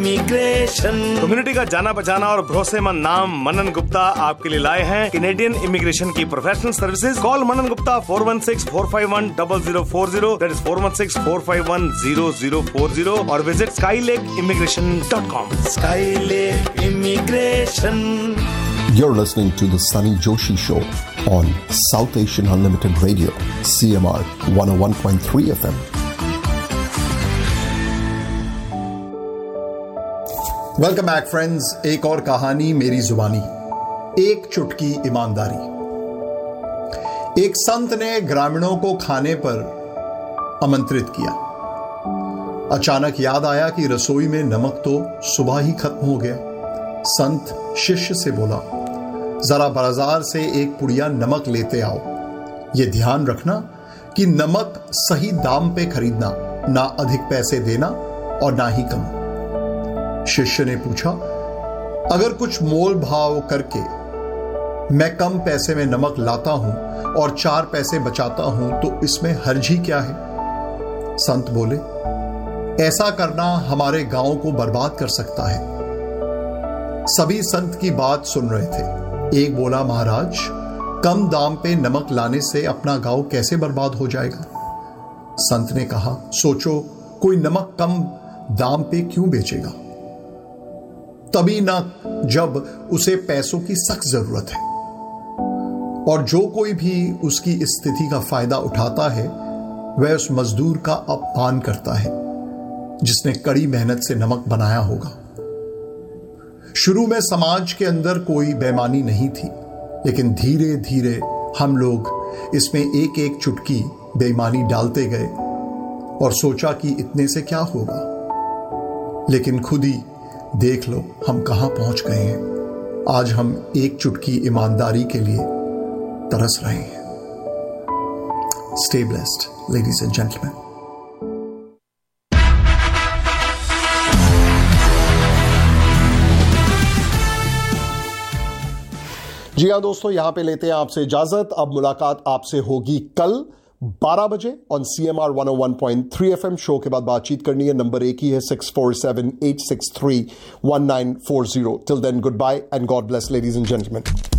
Immigration community का जाना पहचाना और भरोसेमंद नाम मनन गुप्ता आपके लिए लाए हैं कैनेडियन इमिग्रेशन की professional services. Call Manan Gupta 416-451-0040, that is 416-451-0040 और visit skylakeimmigration.com। Skylake Immigration। You're listening to the Sunny Joshi Show on South Asian Unlimited Radio, CMR 101.3 FM. Welcome back friends. एक और कहानी मेरी जुबानी, एक चुटकी ईमानदारी। एक संत ने ग्रामीणों को खाने पर आमंत्रित किया। अचानक याद आया कि रसोई में नमक तो सुबह ही खत्म हो गया। संत शिष्य से बोला, जरा बाजार से एक पुड़िया नमक लेते आओ। यह ध्यान रखना कि नमक सही दाम पे खरीदना, ना अधिक पैसे देना और ना ही कम। शिष्य ने पूछा, अगर कुछ मोल भाव करके मैं कम पैसे में नमक लाता हूं और 4 पैसे बचाता हूं तो इसमें हर्ज ही क्या है? संत बोले, ऐसा करना हमारे गांव को बर्बाद कर सकता है। सभी संत की बात सुन रहे थे। एक बोला, महाराज, कम दाम पे नमक लाने से अपना गांव कैसे बर्बाद हो जाएगा? संत ने कहा, सोचो, कोई नमक कम दाम पे क्यों बेचेगा? तभी ना जब उसे पैसों की सख्त जरूरत है। और जो कोई भी उसकी स्थिति का फायदा उठाता है वह उस मजदूर का अपमान करता है जिसने कड़ी मेहनत से नमक बनाया होगा। शुरू में समाज के अंदर कोई बेईमानी नहीं थी, लेकिन धीरे धीरे हम लोग इसमें एक एक चुटकी बेईमानी डालते गए और सोचा कि इतने से क्या होगा। लेकिन खुद ही देख लो हम कहां पहुंच गए हैं। आज हम एक चुटकी ईमानदारी के लिए तरस रहे हैं। Stay blessed, ladies and gentlemen. जी हाँ दोस्तों, यहां पे लेते हैं आपसे इजाजत। अब मुलाकात आपसे होगी कल 12 बजे ऑन CMR 101.3 FM। शो के बाद बातचीत करनी है। नंबर एक ही है 647-863-1940। Till then, good bye and God bless, ladies and gentleman.